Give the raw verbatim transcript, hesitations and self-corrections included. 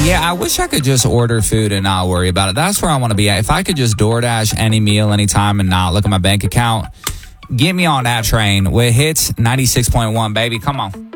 Yeah, I wish I could just order food and not worry about it. That's where I want to be at. If I could just DoorDash any meal anytime and not look at my bank account, get me on that train with Hits ninety-six point one, baby. Come on.